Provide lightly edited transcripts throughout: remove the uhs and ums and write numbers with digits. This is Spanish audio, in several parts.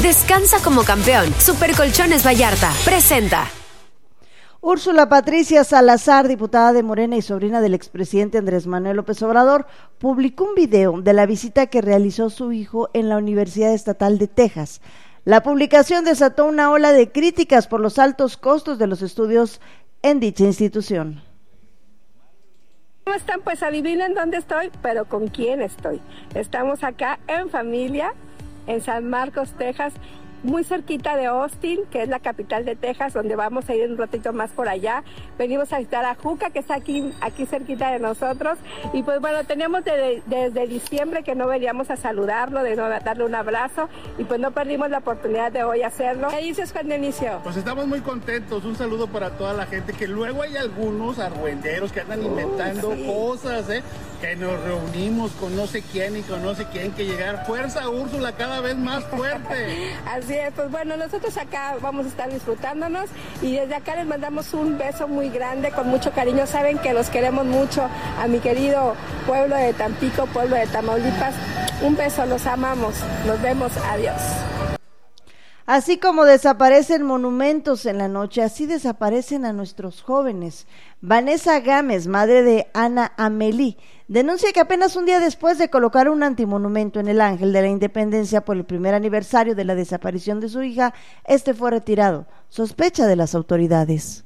Descansa como campeón. Supercolchones Vallarta presenta. Úrsula Patricia Salazar, diputada de Morena y sobrina del expresidente Andrés Manuel López Obrador, publicó un video de la visita que realizó su hijo en la Universidad Estatal de Texas. La publicación desató una ola de críticas por los altos costos de los estudios en dicha institución. ¿Cómo están? Pues adivinen dónde estoy, pero con quién estoy. Estamos acá en familia, en San Marcos, Texas, muy cerquita de Austin, que es la capital de Texas, donde vamos a ir un ratito más por allá. Venimos a visitar a Juca, que está aquí cerquita de nosotros. Y pues bueno, teníamos desde diciembre que no veníamos a saludarlo, de no darle un abrazo, y pues no perdimos la oportunidad de hoy hacerlo. ¿Qué dices, Juan Dionisio? Pues estamos muy contentos. Un saludo para toda la gente, que luego hay algunos argüenderos que andan inventando cosas, que nos reunimos con no sé quién y con no sé quién, que llegar. Fuerza, Úrsula, cada vez más fuerte. Así es, pues bueno, nosotros acá vamos a estar disfrutándonos y desde acá les mandamos un beso muy grande, con mucho cariño. Saben que los queremos mucho, a mi querido pueblo de Tampico, pueblo de Tamaulipas. Un beso, los amamos, nos vemos, adiós. Así como desaparecen monumentos en la noche, así desaparecen a nuestros jóvenes. Vanessa Gámez, madre de Ana Amelí, denuncia que apenas un día después de colocar un antimonumento en el Ángel de la Independencia por el primer aniversario de la desaparición de su hija, este fue retirado. Sospecha de las autoridades.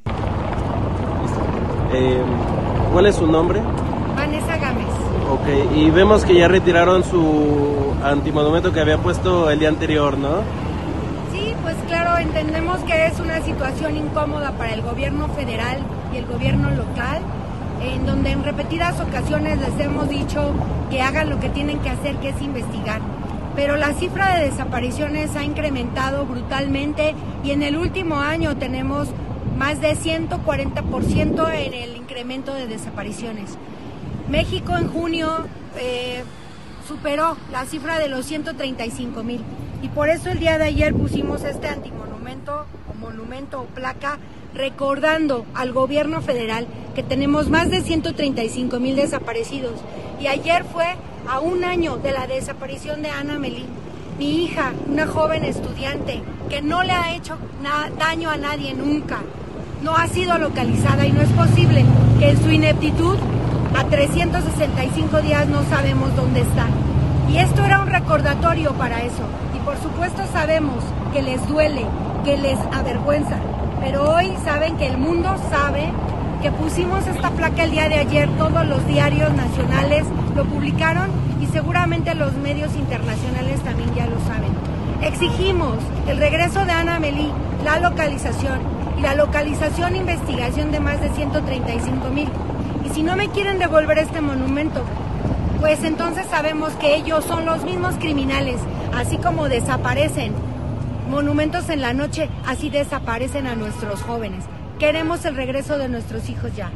¿Cuál es su nombre? Vanessa Gámez. Ok, y vemos que ya retiraron su antimonumento que había puesto el día anterior, ¿no? Pues claro, entendemos que es una situación incómoda para el gobierno federal y el gobierno local, en donde en repetidas ocasiones les hemos dicho que hagan lo que tienen que hacer, que es investigar. Pero la cifra de desapariciones ha incrementado brutalmente y en el último año tenemos más de 140% en el incremento de desapariciones. México en junio superó la cifra de los 135,000. Y por eso el día de ayer pusimos este antimonumento o monumento o placa recordando al gobierno federal que tenemos más de 135,000 desaparecidos. Y ayer fue a un año de la desaparición de Ana Amelí, mi hija, una joven estudiante que no le ha hecho daño a nadie nunca. No ha sido localizada y no es posible que en su ineptitud a 365 días no sabemos dónde está. Y esto era un recordatorio para eso. Por supuesto sabemos que les duele, que les avergüenza, pero hoy saben que el mundo sabe que pusimos esta placa el día de ayer, todos los diarios nacionales lo publicaron y seguramente los medios internacionales también ya lo saben. Exigimos el regreso de Ana Amelí, la localización y la localización e investigación de más de 135,000. Y si no me quieren devolver este monumento, pues entonces sabemos que ellos son los mismos criminales. Así como desaparecen monumentos en la noche, así desaparecen a nuestros jóvenes. Queremos el regreso de nuestros hijos ya.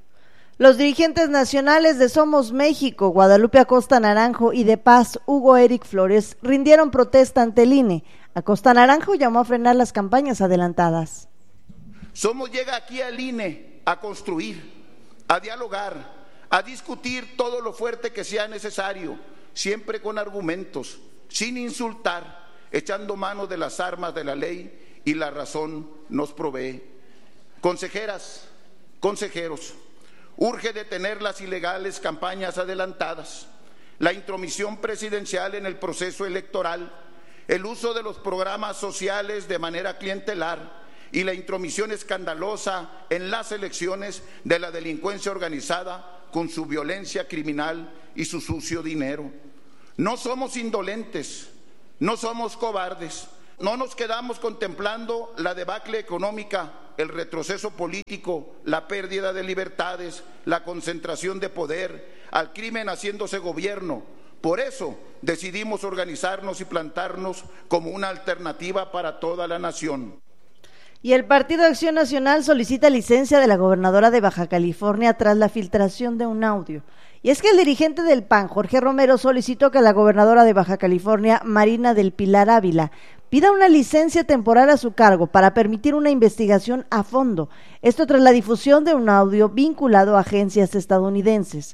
Los dirigentes nacionales de Somos México, Guadalupe Acosta Naranjo, y de Paz, Hugo Eric Flores, rindieron protesta ante el INE. Acosta Naranjo llamó a frenar las campañas adelantadas. Somos llega aquí al INE a construir, a dialogar, a discutir todo lo fuerte que sea necesario, siempre con argumentos, sin insultar, echando mano de las armas de la ley y la razón nos provee. Consejeras, consejeros, urge detener las ilegales campañas adelantadas, la intromisión presidencial en el proceso electoral, el uso de los programas sociales de manera clientelar y la intromisión escandalosa en las elecciones de la delincuencia organizada con su violencia criminal y su sucio dinero. No somos indolentes, no somos cobardes, no nos quedamos contemplando la debacle económica, el retroceso político, la pérdida de libertades, la concentración de poder, al crimen haciéndose gobierno. Por eso decidimos organizarnos y plantarnos como una alternativa para toda la nación. Y el Partido Acción Nacional solicita licencia de la gobernadora de Baja California tras la filtración de un audio. Y es que el dirigente del PAN, Jorge Romero, solicitó que la gobernadora de Baja California, Marina del Pilar Ávila, pida una licencia temporal a su cargo para permitir una investigación a fondo. Esto tras la difusión de un audio vinculado a agencias estadounidenses.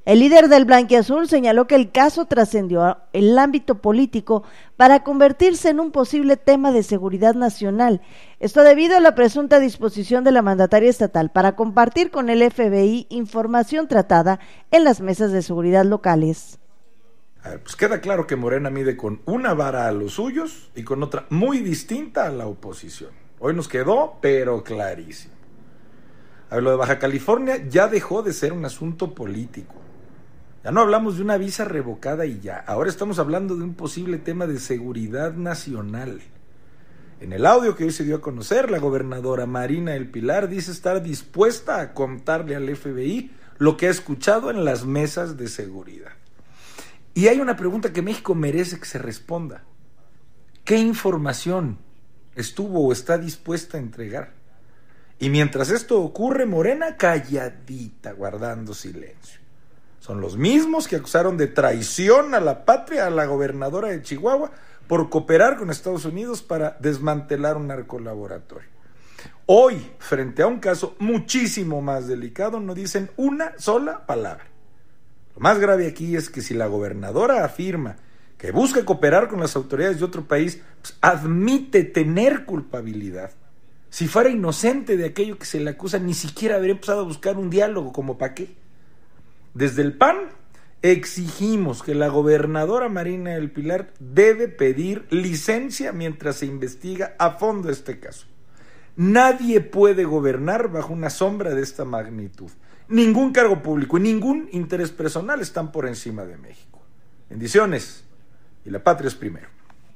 El líder del blanquiazul señaló que el caso trascendió el ámbito político para convertirse en un posible tema de seguridad nacional. Esto debido a la presunta disposición de la mandataria estatal para compartir con el FBI información tratada en las mesas de seguridad locales. A ver, pues queda claro que Morena mide con una vara a los suyos y con otra muy distinta a la oposición. Hoy nos quedó, pero clarísimo. A ver, lo de Baja California ya dejó de ser un asunto político. Ya no hablamos de una visa revocada y ya. Ahora estamos hablando de un posible tema de seguridad nacional. En el audio que hoy se dio a conocer, la gobernadora Marina del Pilar dice estar dispuesta a contarle al FBI lo que ha escuchado en las mesas de seguridad. Y hay una pregunta que México merece que se responda. ¿Qué información estuvo o está dispuesta a entregar? Y mientras esto ocurre, Morena calladita, guardando silencio. Son los mismos que acusaron de traición a la patria a la gobernadora de Chihuahua por cooperar con Estados Unidos para desmantelar un narcolaboratorio. Hoy, frente a un caso muchísimo más delicado, no dicen una sola palabra. Lo más grave aquí es que si la gobernadora afirma que busca cooperar con las autoridades de otro país, pues admite tener culpabilidad. Si fuera inocente de aquello que se le acusa, ni siquiera habría empezado a buscar un diálogo, ¿como para qué? Desde el PAN exigimos que la gobernadora Marina del Pilar debe pedir licencia mientras se investiga a fondo este caso. Nadie puede gobernar bajo una sombra de esta magnitud. Ningún cargo público y ningún interés personal están por encima de México. Bendiciones, y la patria es primero.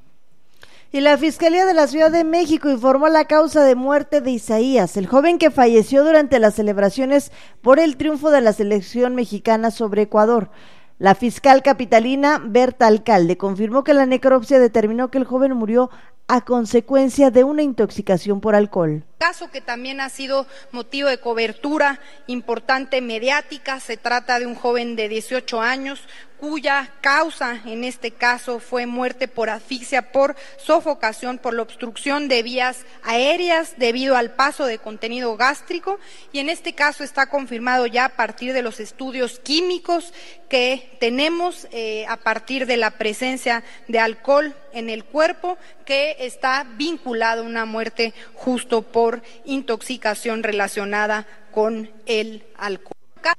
Y la Fiscalía de la Ciudad de México informó la causa de muerte de Isaías, el joven que falleció durante las celebraciones por el triunfo de la selección mexicana sobre Ecuador. La fiscal capitalina Berta Alcalde confirmó que la necropsia determinó que el joven murió a consecuencia de una intoxicación por alcohol. Caso que también ha sido motivo de cobertura importante mediática. Se trata de un joven de 18 años cuya causa en este caso fue muerte por asfixia, por sofocación, por la obstrucción de vías aéreas debido al paso de contenido gástrico, y en este caso está confirmado ya a partir de los estudios químicos que tenemos a partir de la presencia de alcohol en el cuerpo, que está vinculado a una muerte justo por intoxicación relacionada con el alcohol.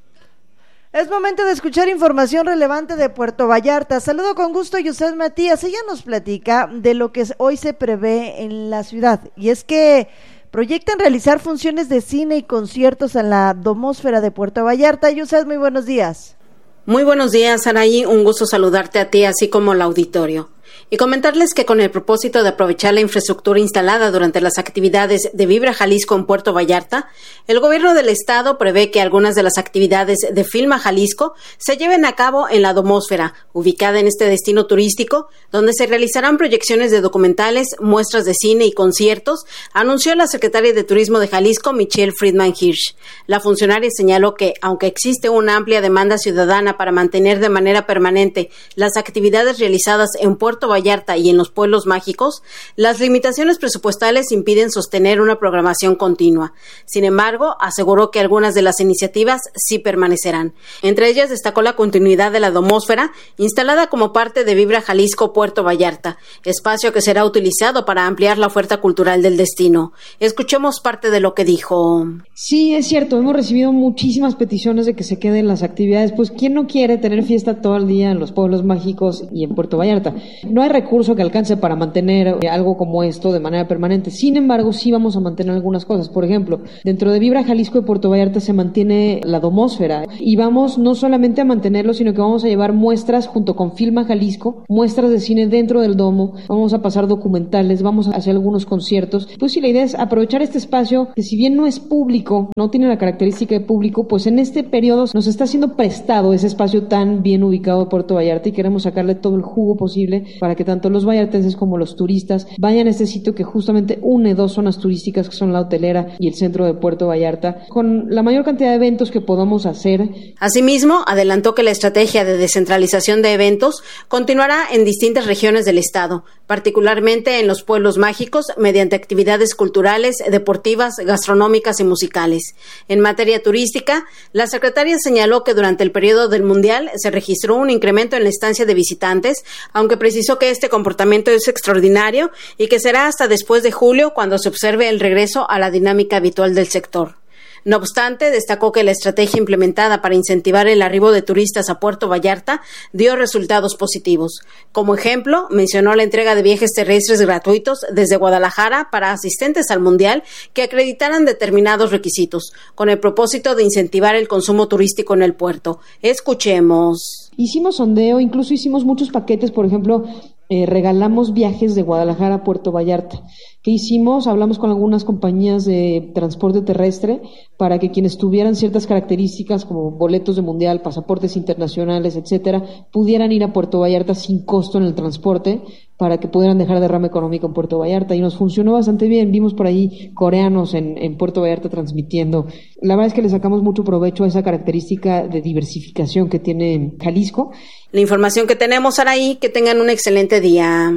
Es momento de escuchar información relevante de Puerto Vallarta. Saludo con gusto a Yusef Matías. Ella nos platica de lo que hoy se prevé en la ciudad, y es que proyectan realizar funciones de cine y conciertos en la Domósfera de Puerto Vallarta. Yusef, muy buenos días. Muy buenos días, Saraí. Un gusto saludarte a ti, así como al auditorio. Y comentarles que con el propósito de aprovechar la infraestructura instalada durante las actividades de Vibra Jalisco en Puerto Vallarta, el gobierno del estado prevé que algunas de las actividades de Filma Jalisco se lleven a cabo en la Domósfera, ubicada en este destino turístico, donde se realizarán proyecciones de documentales, muestras de cine y conciertos, anunció la secretaria de Turismo de Jalisco, Michelle Friedman Hirsch. La funcionaria señaló que, aunque existe una amplia demanda ciudadana para mantener de manera permanente las actividades realizadas en Puerto Vallarta y en los pueblos mágicos, las limitaciones presupuestales impiden sostener una programación continua. Sin embargo, aseguró que algunas de las iniciativas sí permanecerán. Entre ellas destacó la continuidad de la Domósfera, instalada como parte de Vibra Jalisco Puerto Vallarta, espacio que será utilizado para ampliar la oferta cultural del destino. Escuchemos parte de lo que dijo. Sí, es cierto, hemos recibido muchísimas peticiones de que se queden las actividades. Pues, ¿quién no quiere tener fiesta todo el día en los pueblos mágicos y en Puerto Vallarta? No hay recurso que alcance para mantener algo como esto de manera permanente. Sin embargo, sí vamos a mantener algunas cosas. Por ejemplo, dentro de Vibra Jalisco y Puerto Vallarta se mantiene la Domósfera, y vamos no solamente a mantenerlo, sino que vamos a llevar muestras junto con Filma Jalisco, muestras de cine dentro del domo, vamos a pasar documentales, vamos a hacer algunos conciertos. Pues sí, la idea es aprovechar este espacio que, si bien no es público, no tiene la característica de público, pues en este periodo nos está siendo prestado ese espacio tan bien ubicado de Puerto Vallarta, y queremos sacarle todo el jugo posible para que tanto los vallartenses como los turistas vayan a este sitio que justamente une dos zonas turísticas que son la hotelera y el centro de Puerto Vallarta, con la mayor cantidad de eventos que podamos hacer. Asimismo, adelantó que la estrategia de descentralización de eventos continuará en distintas regiones del estado, particularmente en los pueblos mágicos, mediante actividades culturales, deportivas, gastronómicas y musicales. En materia turística, la secretaria señaló que durante el periodo del Mundial se registró un incremento en la estancia de visitantes, aunque precisó que este comportamiento es extraordinario y que será hasta después de julio cuando se observe el regreso a la dinámica habitual del sector. No obstante, destacó que la estrategia implementada para incentivar el arribo de turistas a Puerto Vallarta dio resultados positivos. Como ejemplo, mencionó la entrega de viajes terrestres gratuitos desde Guadalajara para asistentes al Mundial que acreditaran determinados requisitos, con el propósito de incentivar el consumo turístico en el puerto. Escuchemos. Hicimos sondeo, incluso hicimos muchos paquetes, por ejemplo, regalamos viajes de Guadalajara a Puerto Vallarta. ¿Qué hicimos? Hablamos con algunas compañías de transporte terrestre para que quienes tuvieran ciertas características como boletos de mundial, pasaportes internacionales, etcétera, pudieran ir a Puerto Vallarta sin costo en el transporte para que pudieran dejar derrama económica en Puerto Vallarta, y nos funcionó bastante bien. Vimos por ahí coreanos en Puerto Vallarta transmitiendo. La verdad es que le sacamos mucho provecho a esa característica de diversificación que tiene Jalisco. La información que tenemos, Araí, que tengan un excelente día.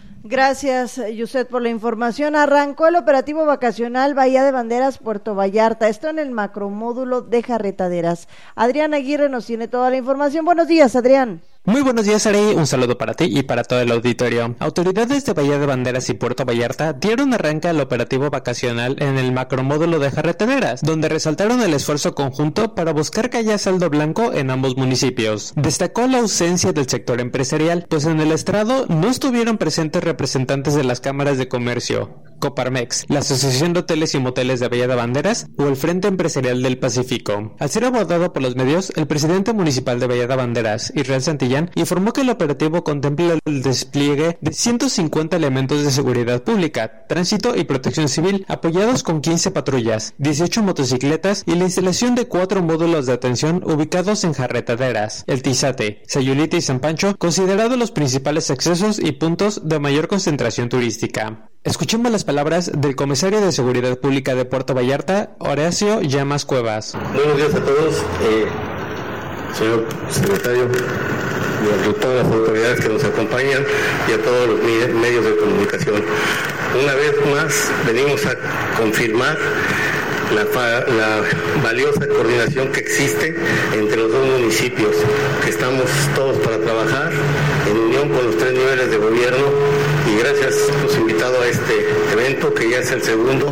Gracias, Yuset, por la información. Arrancó el operativo vacacional Bahía de Banderas Puerto Vallarta. Esto en el macromódulo de Jarretaderas. Adrián Aguirre nos tiene toda la información. Buenos días, Adrián. Muy buenos días, Ari. Un saludo para ti y para todo el auditorio. Autoridades de Bahía de Banderas y Puerto Vallarta dieron arranque al operativo vacacional en el macromódulo de Jarretaderas, donde resaltaron el esfuerzo conjunto para buscar que haya saldo blanco en ambos municipios. Destacó la ausencia del sector empresarial, pues en el estrado no estuvieron presentes representantes de las cámaras de comercio, Coparmex, la Asociación de Hoteles y Moteles de Bahía de Banderas o el Frente Empresarial del Pacífico. Al ser abordado por los medios, el presidente municipal de Bahía de Banderas, Israel Santillán, informó que el operativo contempla el despliegue de 150 elementos de seguridad pública, tránsito y protección civil, apoyados con 15 patrullas, 18 motocicletas y la instalación de 4 módulos de atención ubicados en Jarretaderas, El Tizate, Sayulita y San Pancho, considerados los principales accesos y puntos de mayor concentración turística. Escuchemos las palabras del comisario de Seguridad Pública de Puerto Vallarta, Horacio Llamas Cuevas. Buenos días a todos, señor secretario, y a todas las autoridades que nos acompañan y a todos los medios de comunicación. Una vez más venimos a confirmar la valiosa coordinación que existe entre los dos municipios, que estamos todos para trabajar en unión con los 3 niveles de gobierno, y gracias los invitados a este evento, que ya es el segundo.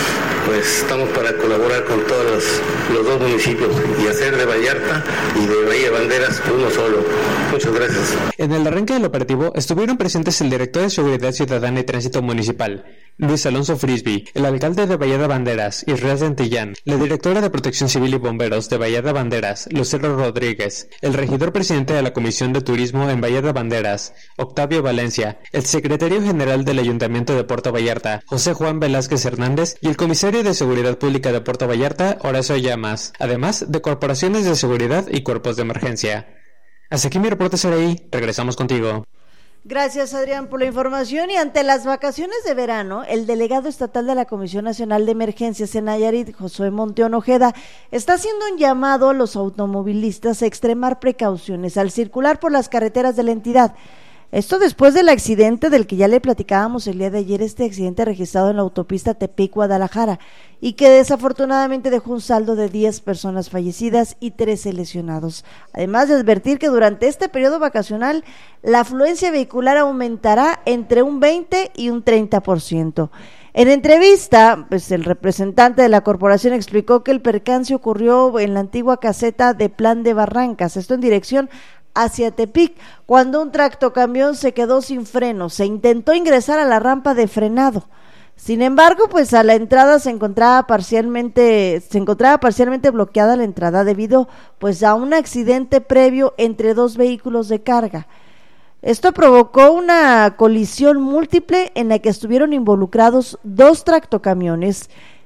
Pues estamos para colaborar con todos los dos municipios y hacer de Vallarta y de Bahía de Banderas uno solo. Muchas gracias. En el arranque del operativo estuvieron presentes el director de Seguridad Ciudadana y Tránsito Municipal, Luis Alonso Frisby, el alcalde de Bahía de Banderas, Israel Santillán, la directora de Protección Civil y Bomberos de Bahía de Banderas, Lucero Rodríguez, el regidor presidente de la Comisión de Turismo en Bahía de Banderas, Octavio Valencia, el secretario general del Ayuntamiento de Puerto Vallarta, José Juan Velázquez Hernández, y el comisario de Seguridad Pública de Puerto Vallarta, Horacio Llamas, además de corporaciones de seguridad y cuerpos de emergencia. Hasta aquí mi reporte, Saraí. Regresamos contigo. Gracias, Adrián, por la información. Y ante las vacaciones de verano, el delegado estatal de la Comisión Nacional de Emergencias en Nayarit, Josué Monteón Ojeda, está haciendo un llamado a los automovilistas a extremar precauciones al circular por las carreteras de la entidad. Esto después del accidente del que ya le platicábamos el día de ayer, este accidente registrado en la autopista Tepic-Guadalajara, y que desafortunadamente dejó un saldo de 10 personas fallecidas y 13 lesionados. Además de advertir que durante este periodo vacacional la afluencia vehicular aumentará entre un 20 y un 30%. En entrevista, pues el representante de la corporación explicó que el percance ocurrió en la antigua caseta de Plan de Barrancas, esto en dirección hacia Tepic, cuando un tractocamión se quedó sin frenos, se intentó ingresar a la rampa de frenado. Sin embargo, pues a la entrada se encontraba parcialmente bloqueada la entrada debido pues a un accidente previo entre 2 vehículos de carga. Esto provocó una colisión múltiple en la que estuvieron involucrados 2 tractocamiones,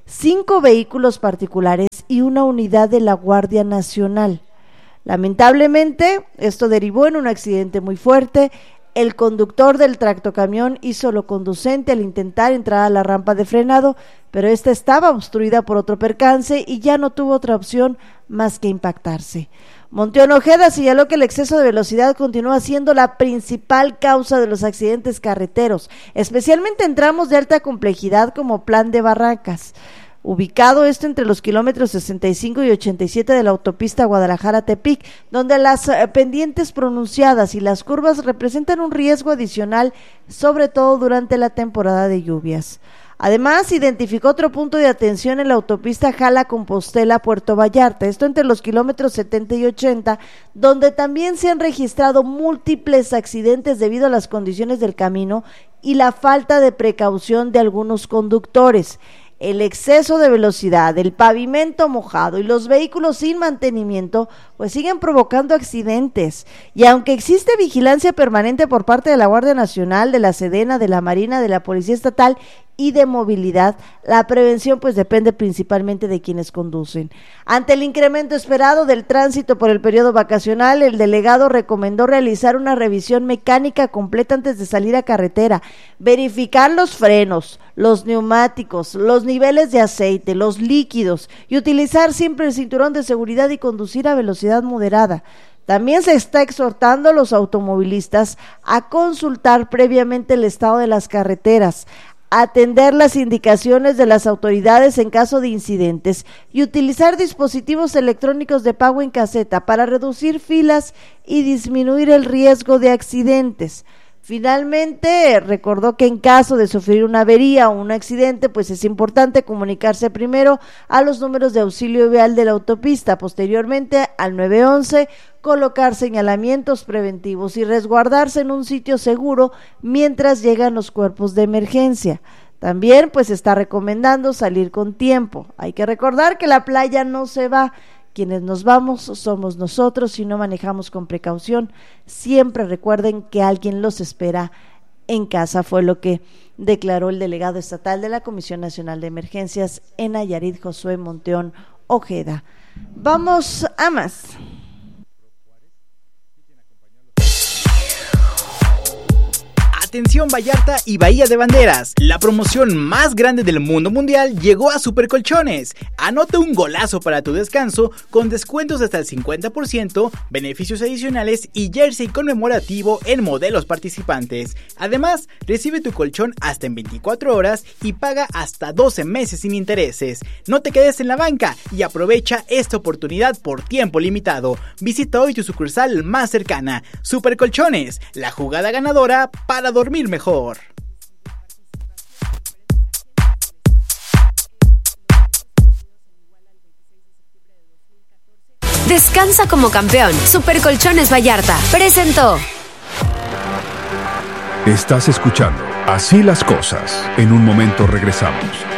5 vehículos particulares y una unidad de la Guardia Nacional. Lamentablemente, esto derivó en un accidente muy fuerte el conductor del tractocamión hizo lo conducente al intentar entrar a la rampa de frenado, pero esta estaba obstruida por otro percance y ya no tuvo otra opción más que impactarse. Monteón Ojeda señaló que el exceso de velocidad continúa siendo la principal causa de los accidentes carreteros, especialmente en tramos de alta complejidad como Plan de Barrancas, ubicado esto entre los kilómetros 65 y 87 de la autopista Guadalajara-Tepic, donde las pendientes pronunciadas y las curvas representan un riesgo adicional, sobre todo durante la temporada de lluvias. Además, identificó otro punto de atención en la autopista Jala-Compostela-Puerto Vallarta, esto entre los kilómetros 70 y 80, donde también se han registrado múltiples accidentes debido a las condiciones del camino y la falta de precaución de algunos conductores. El exceso de velocidad, el pavimento mojado y los vehículos sin mantenimiento pues siguen provocando accidentes, y aunque existe vigilancia permanente por parte de la Guardia Nacional, de la Sedena, de la Marina, de la Policía Estatal y de Movilidad, la prevención pues depende principalmente de quienes conducen. Ante el incremento esperado del tránsito por el periodo vacacional, el delegado recomendó realizar una revisión mecánica completa antes de salir a carretera, verificar los frenos, los neumáticos, los niveles de aceite, los líquidos y utilizar siempre el cinturón de seguridad y conducir a velocidad moderada. También se está exhortando a los automovilistas a consultar previamente el estado de las carreteras, atender las indicaciones de las autoridades en caso de incidentes y utilizar dispositivos electrónicos de pago en caseta para reducir filas y disminuir el riesgo de accidentes. Finalmente, recordó que en caso de sufrir una avería o un accidente, pues es importante comunicarse primero a los números de auxilio vial de la autopista, posteriormente al 911, colocar señalamientos preventivos y resguardarse en un sitio seguro mientras llegan los cuerpos de emergencia. También pues está recomendando salir con tiempo. Hay que recordar que la playa no se va. Quienes nos vamos somos nosotros y no manejamos con precaución. Siempre recuerden que alguien los espera en casa, fue lo que declaró el delegado estatal de la Comisión Nacional de Emergencias en Nayarit, Josué Monteón Ojeda. Vamos a más. Atención Vallarta y Bahía de Banderas, la promoción más grande del mundo mundial llegó a Supercolchones. Anota un golazo para tu descanso con descuentos hasta el 50%, beneficios adicionales y jersey conmemorativo en modelos participantes. Además, recibe tu colchón hasta en 24 horas y paga hasta 12 meses sin intereses. No te quedes en la banca y aprovecha esta oportunidad por tiempo limitado. Visita hoy tu sucursal más cercana. Supercolchones, la jugada ganadora para dormir mejor. Descansa como campeón. Supercolchones Vallarta presentó. Estás escuchando Así las Cosas. En un momento regresamos.